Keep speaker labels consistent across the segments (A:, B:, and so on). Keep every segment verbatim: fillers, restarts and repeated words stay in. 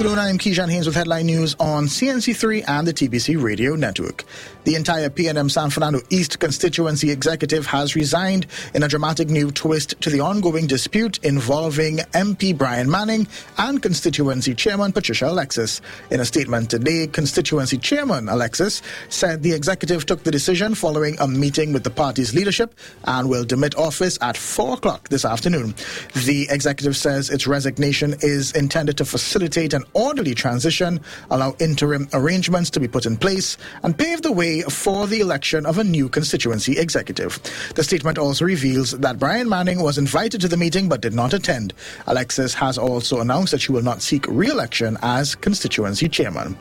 A: afternoon. I am Keyshawn Haynes with headline news on C N C three and the T B C Radio Network. The entire P and M San Fernando East constituency executive has resigned in a dramatic new twist to the ongoing dispute involving M P Brian Manning and constituency chairman Patricia Alexis. In a statement today, constituency chairman Alexis said the executive took the decision following a meeting with the party's leadership and will demit office at four o'clock this afternoon. The executive says its resignation is intended to facilitate an orderly transition, allow interim arrangements to be put in place, and pave the way for the election of a new constituency executive. The statement also reveals that Brian Manning was invited to the meeting but did not attend. Alexis has also announced that she will not seek re-election as constituency chairman.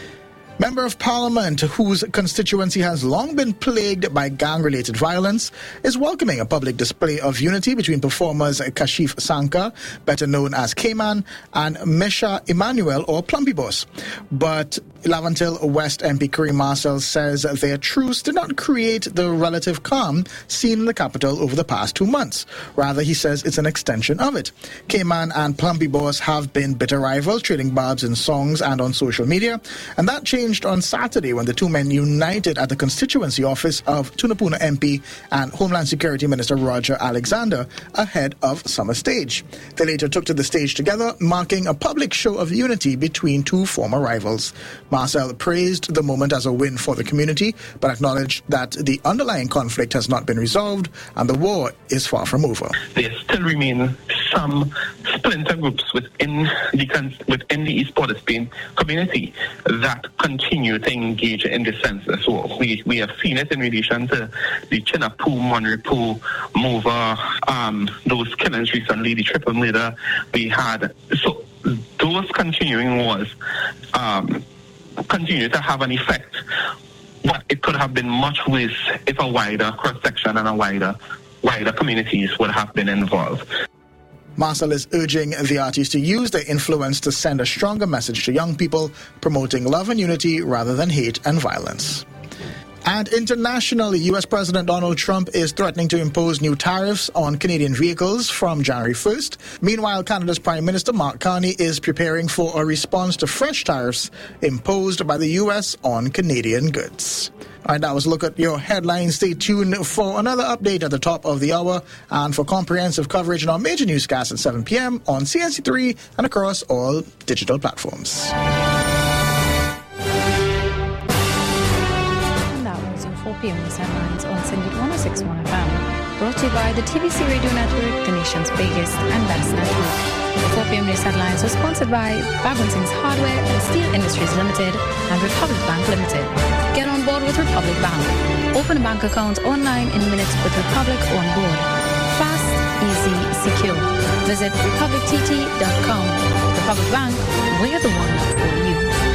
A: Member of Parliament, whose constituency has long been plagued by gang-related violence, is welcoming a public display of unity between performers Kashif Sanka, better known as K-Man, and Mesha Emmanuel, or Plumpy Boss. But Laventille West M P Kareem Marcel says their truce did not create the relative calm seen in the capital over the past two months. Rather, he says it's an extension of it. K-Man and Plumpy Boss have been bitter rivals, trading barbs in songs and on social media, and that changed on Saturday when the two men united at the constituency office of Tunapuna M P and Homeland Security Minister Roger Alexander ahead of Summer Stage. They later took to the stage together, marking a public show of unity between two former rivals. Marcel praised the moment as a win for the community, but acknowledged that the underlying conflict has not been resolved and the war is far from over.
B: There still remain some splinter groups within the, within the East Port of Spain community that continue to engage in this sense. So we, we have seen it in relation to the Chinapu, Monrepu, Mova, um, those killings recently, the triple murder we had. So those continuing wars um, continue to have an effect. But it could have been much worse if a wider cross-section and a wider, wider communities would have been involved.
A: Marcel is urging the artists to use their influence to send a stronger message to young people, promoting love and unity rather than hate and violence. And internationally, U S President Donald Trump is threatening to impose new tariffs on Canadian vehicles from January first. Meanwhile, Canada's Prime Minister Mark Carney is preparing for a response to fresh tariffs imposed by the U S on Canadian goods. All right, that was a look at your headlines. Stay tuned for another update at the top of the hour and for comprehensive coverage in our major newscasts at seven p.m. on C N C three and across all digital platforms.
C: four p.m. News headlines on Syndicate one oh six point one F M. Brought to you by the T B C Radio Network, the nation's biggest and best network. The four p.m. News headlines are sponsored by Babington's Hardware and Steel Industries Limited and Republic Bank Limited. Get on board with Republic Bank. Open a bank account online in minutes with Republic on board. Fast, easy, secure. Visit republic t t dot com. Republic Bank, we're the one for you.